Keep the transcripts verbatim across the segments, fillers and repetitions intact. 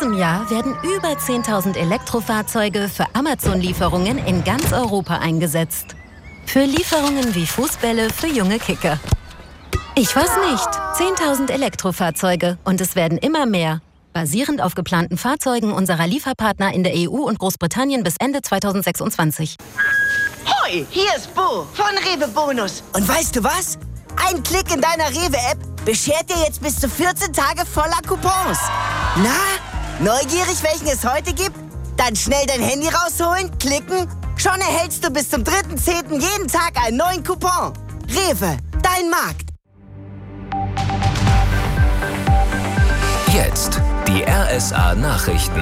diesem Jahr werden über zehntausend Elektrofahrzeuge für Amazon-Lieferungen in ganz Europa eingesetzt. Für Lieferungen wie Fußbälle für junge Kicker. Ich weiß nicht, zehntausend Elektrofahrzeuge und es werden immer mehr. Basierend auf geplanten Fahrzeugen unserer Lieferpartner in der E U und Großbritannien bis Ende zweitausendsechsundzwanzig. Hoi, hier ist Bo von Rewe Bonus. Und weißt du was? Ein Klick in deiner Rewe-App beschert dir jetzt bis zu vierzehn Tage voller Coupons. Na, neugierig, welchen es heute gibt? Dann schnell dein Handy rausholen, klicken. Schon erhältst du bis zum dritten zehnten jeden Tag einen neuen Coupon. Rewe, dein Markt. Jetzt die R S A-Nachrichten.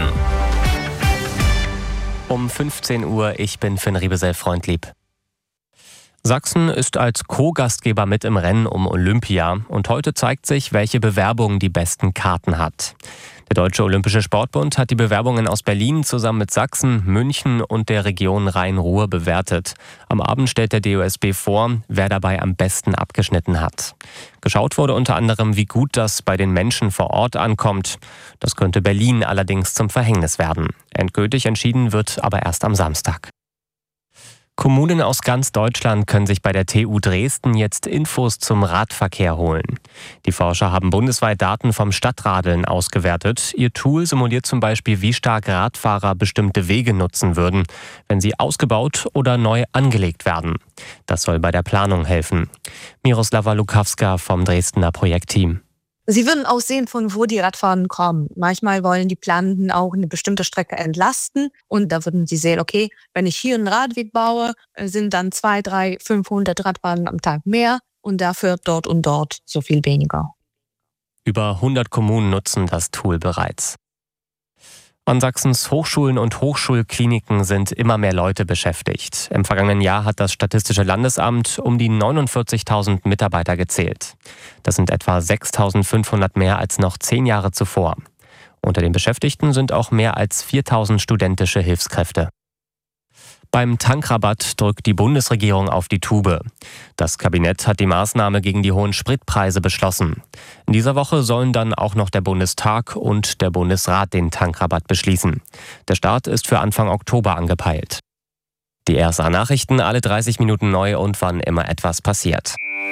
Um fünfzehn Uhr, ich bin Finn Riebesell-Freundlieb. Sachsen ist als Co-Gastgeber mit im Rennen um Olympia und heute zeigt sich, welche Bewerbung die besten Karten hat. Der Deutsche Olympische Sportbund hat die Bewerbungen aus Berlin zusammen mit Sachsen, München und der Region Rhein-Ruhr bewertet. Am Abend stellt der D O S B vor, wer dabei am besten abgeschnitten hat. Geschaut wurde unter anderem, wie gut das bei den Menschen vor Ort ankommt. Das könnte Berlin allerdings zum Verhängnis werden. Endgültig entschieden wird aber erst am Samstag. Kommunen aus ganz Deutschland können sich bei der T U Dresden jetzt Infos zum Radverkehr holen. Die Forscher haben bundesweit Daten vom Stadtradeln ausgewertet. Ihr Tool simuliert zum Beispiel, wie stark Radfahrer bestimmte Wege nutzen würden, wenn sie ausgebaut oder neu angelegt werden. Das soll bei der Planung helfen. Miroslava Lukawska vom Dresdner Projektteam. Sie würden auch sehen, von wo die Radfahrer kommen. Manchmal wollen die Planenden auch eine bestimmte Strecke entlasten und da würden sie sehen, okay, wenn ich hier einen Radweg baue, sind dann zwei, drei, fünfhundert Radfahrer am Tag mehr und dafür dort und dort so viel weniger. Über hundert Kommunen nutzen das Tool bereits. An Sachsens Hochschulen und Hochschulkliniken sind immer mehr Leute beschäftigt. Im vergangenen Jahr hat das Statistische Landesamt um die neunundvierzigtausend Mitarbeiter gezählt. Das sind etwa sechstausendfünfhundert mehr als noch zehn Jahre zuvor. Unter den Beschäftigten sind auch mehr als viertausend studentische Hilfskräfte. Beim Tankrabatt drückt die Bundesregierung auf die Tube. Das Kabinett hat die Maßnahme gegen die hohen Spritpreise beschlossen. In dieser Woche sollen dann auch noch der Bundestag und der Bundesrat den Tankrabatt beschließen. Der Start ist für Anfang Oktober angepeilt. Die R S A-Nachrichten alle dreißig Minuten neu und wann immer etwas passiert.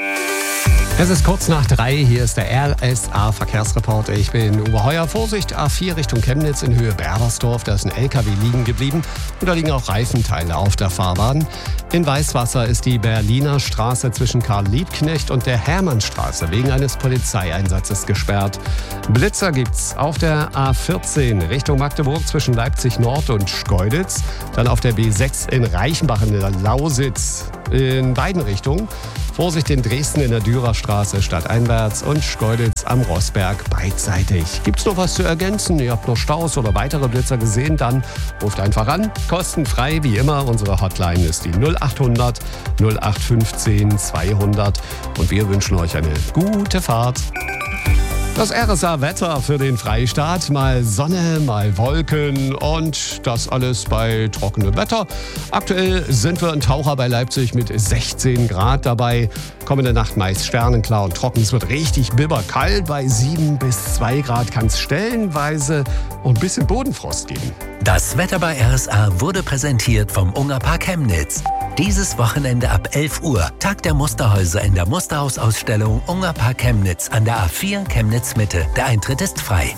Es ist kurz nach drei, hier ist der R S A-Verkehrsreporter. Ich bin Uwe Heuer. Vorsicht, A vier Richtung Chemnitz in Höhe Berbersdorf. Da ist ein L K W liegen geblieben und da liegen auch Reifenteile auf der Fahrbahn. In Weißwasser ist die Berliner Straße zwischen Karl-Liebknecht und der Hermannstraße wegen eines Polizeieinsatzes gesperrt. Blitzer gibt's auf der A vierzehn Richtung Magdeburg zwischen Leipzig Nord und Schkeuditz. Dann auf der B sechs in Reichenbach in der Lausitz in beiden Richtungen. Vorsicht in Dresden in der Dürerstraße stadteinwärts und Schkeuditz am Rossberg beidseitig. Gibt's noch was zu ergänzen? Ihr habt noch Staus oder weitere Blitzer gesehen? Dann ruft einfach an. Kostenfrei wie immer. Unsere Hotline ist die null achthundert null acht fünfzehn zweihundert und wir wünschen euch eine gute Fahrt. Das R S A-Wetter für den Freistaat. Mal Sonne, mal Wolken und das alles bei trockenem Wetter. Aktuell sind wir in Taucher bei Leipzig mit sechzehn Grad dabei. Kommende Nacht meist sternenklar und trocken. Es wird richtig bibberkalt. Bei sieben bis zwei Grad kann es stellenweise und ein bisschen Bodenfrost geben. Das Wetter bei R S A wurde präsentiert vom Ungerpark Chemnitz. Dieses Wochenende ab elf Uhr Tag der Musterhäuser in der Musterhausausstellung Ungerpark Chemnitz an der A vier Chemnitz Mitte. Der Eintritt ist frei.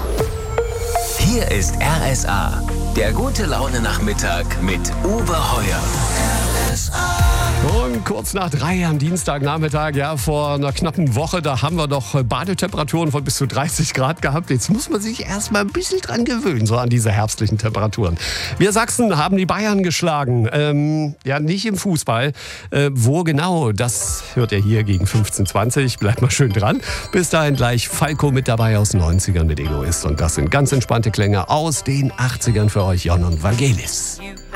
Hier ist R S A, der gute Laune Nachmittag mit Uwe Heuer. R S A. Und kurz nach drei am Dienstagnachmittag, ja, vor einer knappen Woche, da haben wir doch Badetemperaturen von bis zu dreißig Grad gehabt. Jetzt muss man sich erst mal ein bisschen dran gewöhnen, so an diese herbstlichen Temperaturen. Wir Sachsen haben die Bayern geschlagen. Ähm, ja, nicht im Fußball. Äh, wo genau, das hört ihr hier gegen fünfzehn zwanzig. Bleibt mal schön dran. Bis dahin gleich Falco mit dabei aus den neunzigern mit Egoist. Und das sind ganz entspannte Klänge aus den achtzigern für euch, Jon und Vangelis.